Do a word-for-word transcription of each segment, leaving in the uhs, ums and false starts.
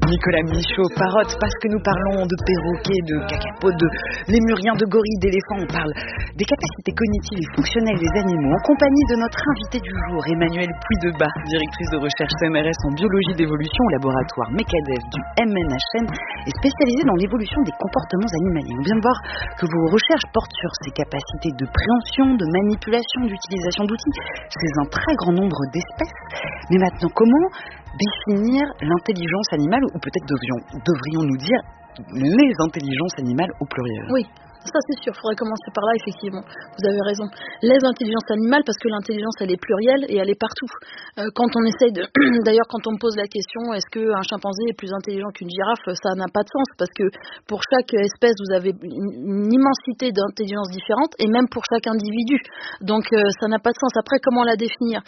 Nicolas Michaud parotte parce que nous parlons de perroquets, de cacapodes, de lémuriens, de gorilles, d'éléphants. On parle des capacités cognitives et fonctionnelles des animaux en compagnie de notre invité du jour, Emmanuelle Puydebas, directrice de recherche C N R S en biologie d'évolution au laboratoire MECADEV du M N H N et spécialisée dans l'évolution des comportements animaliers. On vient de voir que vos recherches portent sur ces capacités de préhension, de manipulation, d'utilisation d'outils, c'est un très grand nombre d'espèces. Mais maintenant, comment définir l'intelligence animale, ou peut-être devrions, devrions-nous dire les intelligences animales au pluriel? Oui. Ça c'est sûr, il faudrait commencer par là, effectivement. Vous avez raison. Les intelligences animales, parce que l'intelligence elle est plurielle et elle est partout. Euh, quand on essaye de... D'ailleurs, quand on me pose la question, est-ce qu'un chimpanzé est plus intelligent qu'une girafe, ça n'a pas de sens, parce que pour chaque espèce, vous avez une, une immensité d'intelligence différente, et même pour chaque individu. Donc euh, ça n'a pas de sens. Après, comment la définir?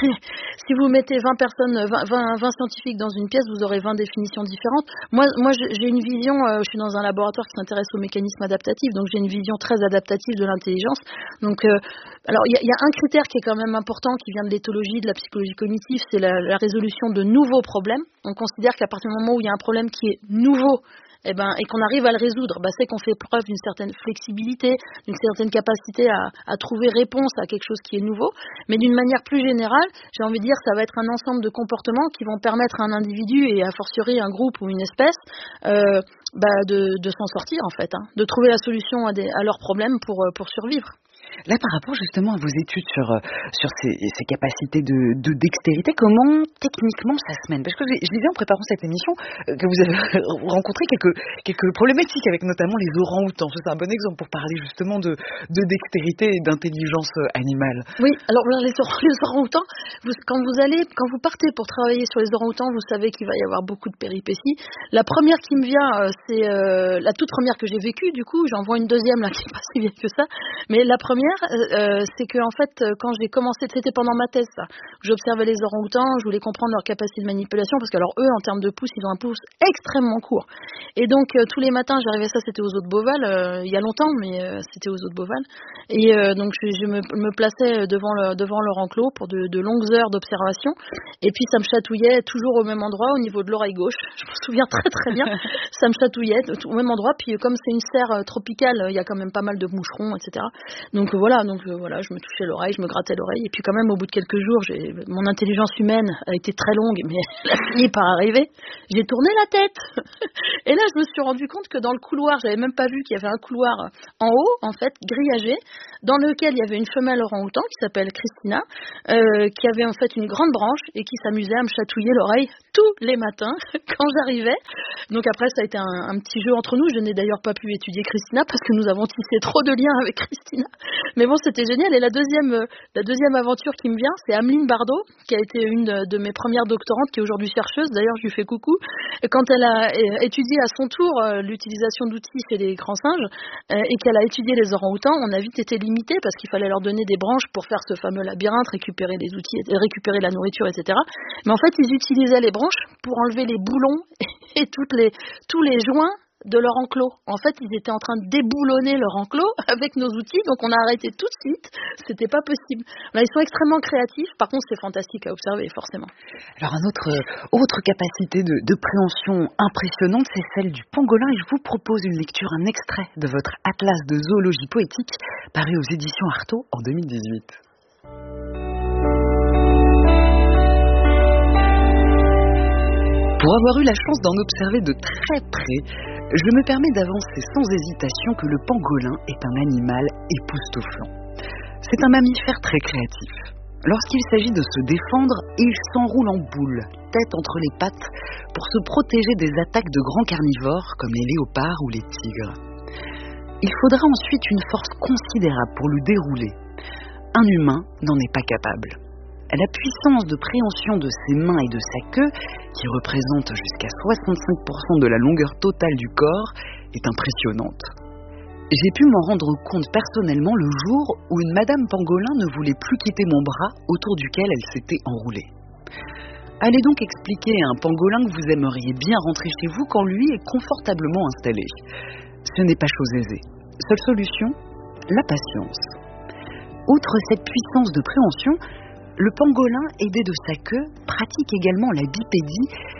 Si vous mettez vingt personnes, vingt, vingt, vingt scientifiques dans une pièce, vous aurez vingt définitions différentes. Moi, moi j'ai une vision, euh, je suis dans un laboratoire qui s'intéresse aux mécanismes adaptatifs, donc j'ai une vision très adaptative de l'intelligence. Donc, euh, alors il y, y a un critère qui est quand même important, qui vient de l'éthologie, de la psychologie cognitive, c'est la, la résolution de nouveaux problèmes. On considère qu'à partir du moment où il y a un problème qui est nouveau, eh ben, et qu'on arrive à le résoudre, bah, c'est qu'on fait preuve d'une certaine flexibilité, d'une certaine capacité à, à trouver réponse à quelque chose qui est nouveau. Mais d'une manière plus générale, j'ai envie de dire, ça va être un ensemble de comportements qui vont permettre à un individu et a fortiori un groupe ou une espèce euh, bah, de, de s'en sortir en fait, hein, de trouver la solution à, des, à leurs problèmes pour, pour survivre. Là, par rapport justement à vos études sur, sur ces, ces capacités de, de dextérité, comment techniquement ça se mène? Parce que je disais en préparant cette émission que vous avez rencontré quelques, quelques problématiques avec notamment les orang-outans. C'est un bon exemple pour parler justement de, de dextérité et d'intelligence animale. Oui, alors les, les orang-outans, vous, quand vous allez, quand vous partez pour travailler sur les orang-outans, vous savez qu'il va y avoir beaucoup de péripéties. La première qui me vient, c'est euh, la toute première que j'ai vécue, du coup, j'en vois une deuxième là qui n'est pas si vieille que ça, mais la première, Euh, c'est que en fait, quand j'ai commencé, c'était pendant ma thèse, ça. J'observais les orang-outans, je voulais comprendre leur capacité de manipulation, parce que alors eux, en termes de pouce, ils ont un pouce extrêmement court. Et donc euh, tous les matins, j'arrivais, ça c'était aux eaux de Beauval, euh, il y a longtemps, mais euh, c'était aux eaux de Beauval. Et euh, donc je, je me, me plaçais devant le devant leur enclos pour de, de longues heures d'observation. Et puis ça me chatouillait toujours au même endroit, au niveau de l'oreille gauche. Je me souviens très très bien. Ça me chatouillait au même endroit. Puis comme c'est une serre tropicale, il y a quand même pas mal de moucherons, et cetera. Donc voilà, donc euh, voilà, je me touchais l'oreille, je me grattais l'oreille, et puis quand même au bout de quelques jours, j'ai, mon intelligence humaine a été très longue, mais elle a fini par arriver. J'ai tourné la tête, et là je me suis rendu compte que dans le couloir, j'avais même pas vu qu'il y avait un couloir en haut, en fait, grillagé, dans lequel il y avait une femelle orang-outan qui s'appelle Christina, euh, qui avait en fait une grande branche et qui s'amusait à me chatouiller l'oreille tous les matins quand j'arrivais. Donc après ça a été un, un petit jeu entre nous. Je n'ai d'ailleurs pas pu étudier Christina parce que nous avons tissé trop de liens avec Christina. Mais bon, c'était génial. Et la deuxième, la deuxième aventure qui me vient, c'est Ameline Bardot, qui a été une de, de mes premières doctorantes, qui est aujourd'hui chercheuse. D'ailleurs, je lui fais coucou. Quand elle a étudié à son tour euh, l'utilisation d'outils chez les grands singes euh, et qu'elle a étudié les orang-outans, on a vite été limité parce qu'il fallait leur donner des branches pour faire ce fameux labyrinthe, récupérer des outils, récupérer la nourriture, et cetera. Mais en fait, ils utilisaient les branches pour enlever les boulons et toutes les, tous les joints de leur enclos. En fait, ils étaient en train de déboulonner leur enclos avec nos outils, donc on a arrêté tout de suite. C'était pas possible. Là, ils sont extrêmement créatifs. Par contre, c'est fantastique à observer, forcément. Alors, une autre, autre capacité de, de préhension impressionnante, c'est celle du pangolin. Et je vous propose une lecture, un extrait de votre atlas de zoologie poétique, paru aux éditions Artaud en deux mille dix-huit. Pour avoir eu la chance d'en observer de très près, je me permets d'avancer sans hésitation que le pangolin est un animal époustouflant. C'est un mammifère très créatif. Lorsqu'il s'agit de se défendre, il s'enroule en boule, tête entre les pattes, pour se protéger des attaques de grands carnivores comme les léopards ou les tigres. Il faudra ensuite une force considérable pour le dérouler. Un humain n'en est pas capable. La puissance de préhension de ses mains et de sa queue, qui représente jusqu'à soixante-cinq pour cent de la longueur totale du corps, est impressionnante. J'ai pu m'en rendre compte personnellement le jour où une madame pangolin ne voulait plus quitter mon bras autour duquel elle s'était enroulée. Allez donc expliquer à un pangolin que vous aimeriez bien rentrer chez vous quand lui est confortablement installé. Ce n'est pas chose aisée. Seule solution, la patience. Outre cette puissance de préhension, le pangolin, aidé de sa queue, pratique également la bipédie,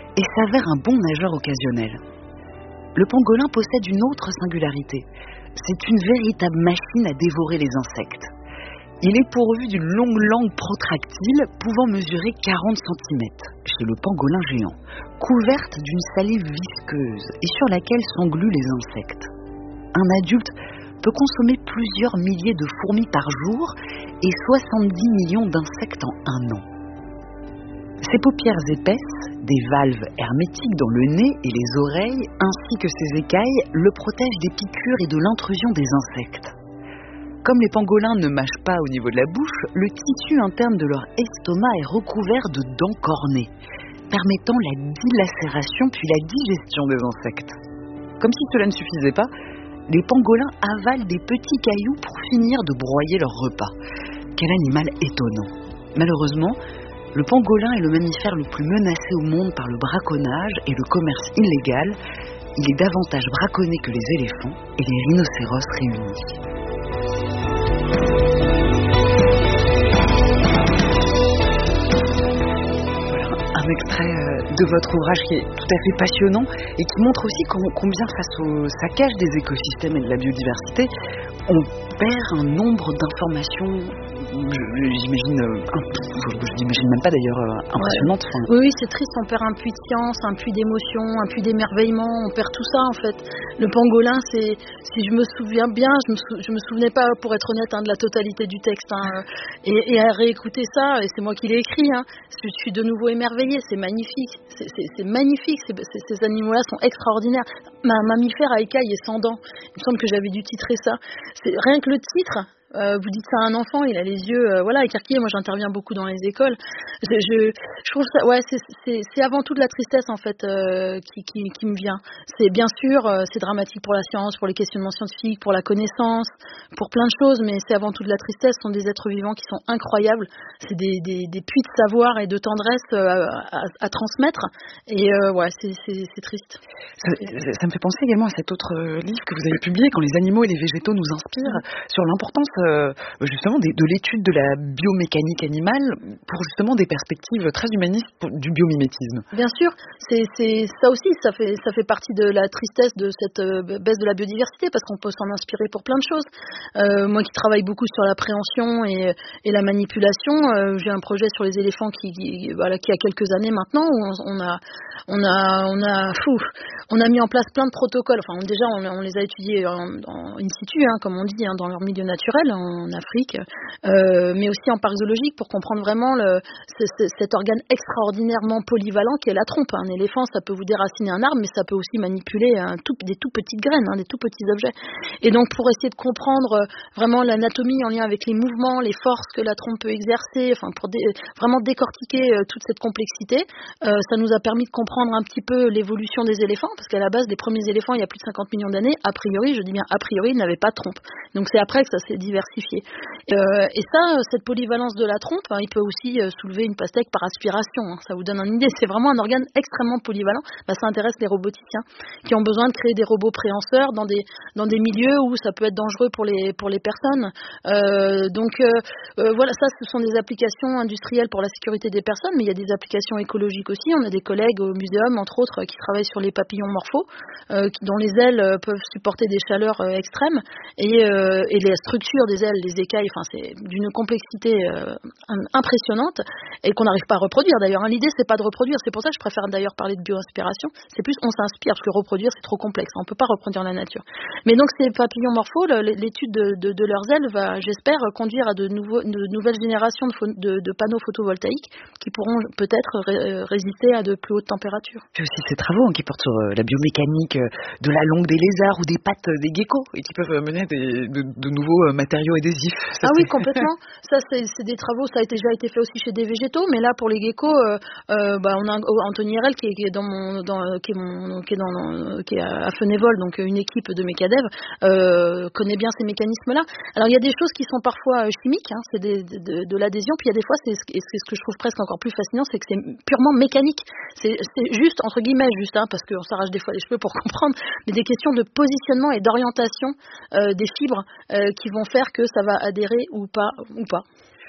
et s'avère un bon nageur occasionnel. Le pangolin possède une autre singularité. C'est une véritable machine à dévorer les insectes. Il est pourvu d'une longue langue protractile pouvant mesurer quarante centimètres chez le pangolin géant, couverte d'une salive visqueuse et sur laquelle s'engluent les insectes. Un adulte peut consommer plusieurs milliers de fourmis par jour et soixante-dix millions d'insectes en un an. Ses paupières épaisses, des valves hermétiques dans le nez et les oreilles, ainsi que ses écailles, le protègent des piqûres et de l'intrusion des insectes. Comme les pangolins ne mâchent pas au niveau de la bouche, le tissu interne de leur estomac est recouvert de dents cornées, permettant la dilacération puis la digestion des insectes. Comme si cela ne suffisait pas, les pangolins avalent des petits cailloux pour finir de broyer leur repas. Quel animal étonnant! Malheureusement, le pangolin est le mammifère le plus menacé au monde par le braconnage et le commerce illégal. Il est davantage braconné que les éléphants et les rhinocéros réunis. Un extrait de votre ouvrage qui est tout à fait passionnant et qui montre aussi combien face au saccage des écosystèmes et de la biodiversité, on perd un nombre d'informations, j'imagine, je n'imagine même pas d'ailleurs, impressionnantes. Ouais. Oui, oui, c'est triste, on perd un puits de science, un puits d'émotion, un puits d'émerveillement, on perd tout ça en fait. Le pangolin, c'est, si je me souviens bien, je me, sou, je me souvenais pas, pour être honnête, hein, de la totalité du texte, hein, et, et à réécouter ça, et c'est moi qui l'ai écrit, hein, je suis de nouveau émerveillée, c'est magnifique, c'est, c'est, c'est magnifique, c'est, c'est, ces animaux-là sont extraordinaires. Un mammifère à écailles et sans dents, il me semble que j'avais dû titrer ça. C'est, rien que le titre, Euh, vous dites ça à un enfant, il a les yeux euh, voilà écarquillés. Moi, j'interviens beaucoup dans les écoles. Je, je, je trouve ça, ouais, c'est, c'est, c'est avant tout de la tristesse en fait euh, qui, qui, qui me vient. C'est bien sûr, euh, c'est dramatique pour la science, pour les questionnements scientifiques, pour la connaissance, pour plein de choses, mais c'est avant tout de la tristesse. Ce sont des êtres vivants qui sont incroyables. C'est des, des, des puits de savoir et de tendresse euh, à, à transmettre. Et euh, ouais, c'est, c'est, c'est triste. Ça, ça me fait penser également à cet autre livre que vous avez publié, Quand les animaux et les végétaux nous inspirent, mmh. sur l'importance Euh, justement de, de l'étude de la biomécanique animale pour justement des perspectives très humanistes pour, du biomimétisme. Bien sûr, c'est, c'est ça aussi, ça fait ça fait partie de la tristesse de cette euh, baisse de la biodiversité parce qu'on peut s'en inspirer pour plein de choses. Euh, moi qui travaille beaucoup sur la préhension et, et la manipulation, euh, j'ai un projet sur les éléphants qui, qui voilà qui a quelques années maintenant où on, on a on a on a fou, on a mis en place plein de protocoles. Enfin on, déjà on, on les a étudiés en, en in situ, hein, comme on dit, hein, dans leur milieu naturel. En Afrique, euh, mais aussi en parc zoologique pour comprendre vraiment le, c- c- cet organe extraordinairement polyvalent qui est la trompe. Un éléphant, ça peut vous déraciner un arbre, mais ça peut aussi manipuler un tout, des tout petites graines, hein, des tout petits objets. Et donc pour essayer de comprendre vraiment l'anatomie en lien avec les mouvements, les forces que la trompe peut exercer, enfin pour dé- vraiment décortiquer euh, toute cette complexité, euh, ça nous a permis de comprendre un petit peu l'évolution des éléphants, parce qu'à la base, les premiers éléphants, il y a plus de cinquante millions d'années, a priori, je dis bien a priori, ils n'avaient pas de trompe. Donc c'est après que ça s'est diversifié. Euh, et ça, cette polyvalence de la trompe, hein, il peut aussi euh, soulever une pastèque par aspiration. Hein, ça vous donne une idée. C'est vraiment un organe extrêmement polyvalent. Bah, ça intéresse les roboticiens qui ont besoin de créer des robots préhenseurs dans des dans des milieux où ça peut être dangereux pour les pour les personnes. Euh, donc euh, euh, voilà, ça, ce sont des applications industrielles pour la sécurité des personnes, mais il y a des applications écologiques aussi. On a des collègues au muséum, entre autres, qui travaillent sur les papillons morphos, euh, qui, dont les ailes euh, peuvent supporter des chaleurs euh, extrêmes et, euh, et les structures des ailes, les écailles, enfin c'est d'une complexité euh, impressionnante et qu'on n'arrive pas à reproduire d'ailleurs. Hein. L'idée c'est pas de reproduire, c'est pour ça que je préfère d'ailleurs parler de bio-inspiration, c'est plus on s'inspire, parce que reproduire c'est trop complexe, on peut pas reproduire la nature. Mais donc ces papillons morphos, l'étude de, de, de leurs ailes va, j'espère, conduire à de, nouveaux, de nouvelles générations de, de, de panneaux photovoltaïques qui pourront peut-être ré, résister à de plus hautes températures. Puis aussi ces travaux hein, qui portent sur euh, la biomécanique euh, de la langue des lézards ou des pattes des geckos et qui peuvent mener à des, de, de nouveaux euh, matériaux adhésifs. Ça, ah oui, complètement. Ça, c'est, c'est des travaux, ça a déjà été fait aussi chez des végétaux, mais là, pour les geckos, euh, euh, bah, on a Anthony Herel qui est, qui est dans mon, dans, qui est mon, qui est dans, qui est à Fenévol, donc une équipe de mécadev, euh, connaît bien ces mécanismes-là. Alors, il y a des choses qui sont parfois chimiques, hein, c'est des, de, de l'adhésion, puis il y a des fois, c'est, c'est ce que je trouve presque encore plus fascinant, c'est que c'est purement mécanique. C'est, c'est juste, entre guillemets, juste, hein, parce qu'on s'arrache des fois les cheveux pour comprendre, mais des questions de positionnement et d'orientation euh, des fibres euh, qui vont faire que ça va adhérer ou pas, ou pas.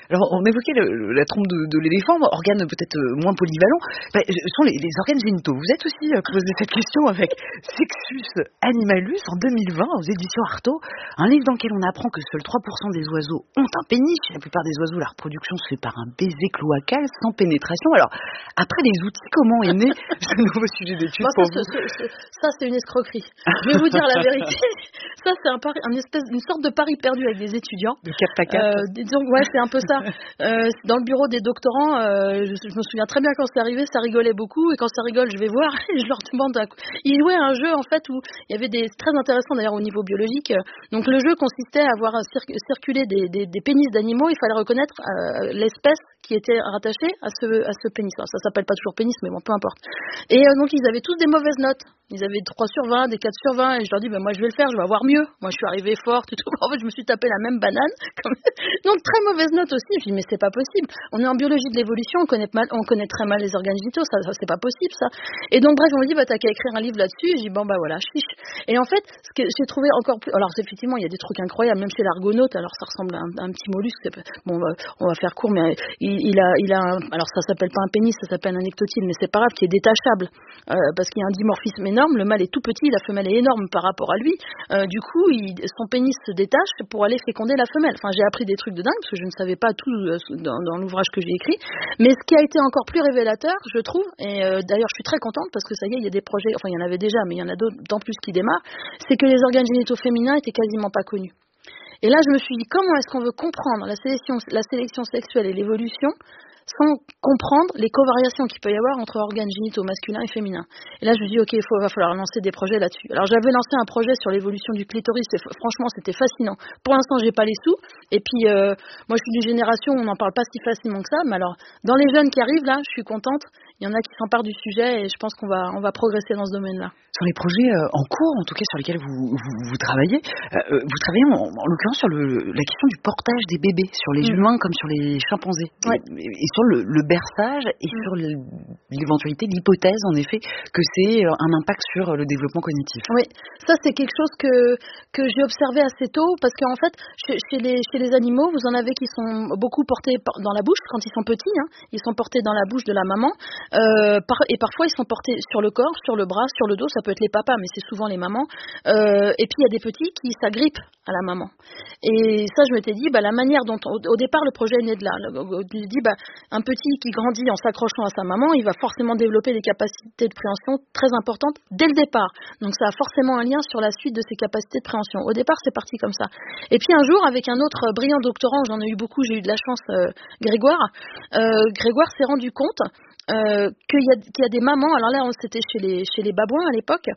Alors, on évoquait le, le, la trompe de, de l'éléphant, organe peut-être moins polyvalent. Ben, ce sont les, les organes génitaux. Vous êtes aussi posé cette question avec Sexus Animalus en deux mille vingt aux éditions Artaud, un livre dans lequel on apprend que seuls trois pour cent des oiseaux ont un pénis. Chez la plupart des oiseaux, la reproduction se fait par un baiser cloacal sans pénétration. Alors, après les outils, comment est né ce nouveau sujet d'étude bah, pour ça, vous c'est, c'est, ça, c'est une escroquerie. Je vais vous dire la vérité. Ça, c'est un pari, un espèce, une sorte de pari perdu avec des étudiants. De quatre à quatre. Euh, disons, ouais, c'est un peu ça. Euh, dans le bureau des doctorants, euh, je, je me souviens très bien quand c'est arrivé, ça rigolait beaucoup. Et quand ça rigole, je vais voir et je leur demande. À... Ils jouaient à un jeu en fait où il y avait des très intéressant d'ailleurs au niveau biologique. Donc le jeu consistait à voir cir- circuler des, des, des pénis d'animaux. Il fallait reconnaître euh, l'espèce qui était rattachée à ce, à ce pénis. Alors, ça s'appelle pas toujours pénis, mais bon, peu importe. Et euh, donc ils avaient tous des mauvaises notes. Ils avaient trois sur vingt, des quatre sur vingt, et je leur dis, ben, moi je vais le faire, je vais avoir mieux. Moi je suis arrivée forte et tout. En fait, je me suis tapé la même banane. Donc très mauvaise note aussi. Je dis, mais c'est pas possible. On est en biologie de l'évolution, on connaît, mal, on connaît très mal les organes génitaux, ça, ça c'est pas possible ça. Et donc bref, on me dit, bah t'as qu'à écrire un livre là-dessus. Et je dis, bon bah voilà, chiche. Et en fait, ce que j'ai trouvé encore plus, alors effectivement, il y a des trucs incroyables, même chez l'argonaute, alors ça ressemble à un, à un petit mollusque. Bon, on va faire court, mais il, il a, il a un, alors ça s'appelle pas un pénis, ça s'appelle un ectotyle, mais c'est pas grave, qui est détachable, euh, parce qu'il y a un dimorphisme énorme. Le mâle est tout petit, la femelle est énorme par rapport à lui. Euh, du coup, il, son pénis se détache pour aller féconder la femelle. Enfin, j'ai appris des trucs de dingue parce que je ne savais pas tout euh, dans, dans l'ouvrage que j'ai écrit. Mais ce qui a été encore plus révélateur, je trouve, et euh, d'ailleurs je suis très contente parce que ça y est, il y a des projets, enfin il y en avait déjà, mais il y en a d'autant plus qui démarrent, c'est que les organes génitaux féminins étaient quasiment pas connus. Et là, je me suis dit, comment est-ce qu'on veut comprendre la sélection, la sélection sexuelle et l'évolution sans comprendre les covariations qu'il peut y avoir entre organes génitaux masculins et féminins. Et là, je me dis, ok, il faut, va falloir lancer des projets là-dessus. Alors, j'avais lancé un projet sur l'évolution du clitoris, et franchement, c'était fascinant. Pour l'instant, j'ai pas les sous, et puis, euh, moi, je suis d'une génération où on n'en parle pas si facilement que ça, mais alors, dans les jeunes qui arrivent, là, je suis contente, il y en a qui s'emparent du sujet, et je pense qu'on va, on va progresser dans ce domaine-là. Sur les projets euh, en cours, en tout cas sur lesquels vous, vous, vous travaillez, euh, vous travaillez en, en l'occurrence sur le, la question du portage des bébés, sur les mmh. humains comme sur les chimpanzés, ouais. et, et sur le, le berçage et mmh. sur le, l'éventualité, l'hypothèse en effet que c'est un impact sur le développement cognitif. Oui, ça c'est quelque chose que, que j'ai observé assez tôt, parce qu'en fait, chez, chez, les, chez les animaux, vous en avez qui sont beaucoup portés dans la bouche quand ils sont petits, hein, ils sont portés dans la bouche de la maman, euh, par, et parfois ils sont portés sur le corps, sur le bras, sur le dos, ça peut être les papas, mais c'est souvent les mamans. Euh, et puis il y a des petits qui s'agrippent à la maman. Et ça, je m'étais dit, bah, la manière dont, on, au départ, le projet est né de là. Je me dis, bah, un petit qui grandit en s'accrochant à sa maman, il va forcément développer des capacités de préhension très importantes dès le départ. Donc ça a forcément un lien sur la suite de ses capacités de préhension. Au départ, c'est parti comme ça. Et puis un jour, avec un autre brillant doctorant, j'en ai eu beaucoup, j'ai eu de la chance, euh, Grégoire, euh, Grégoire s'est rendu compte Euh, qu'il, y a, qu'il y a des mamans, alors là c'était chez les, chez les babouins à l'époque,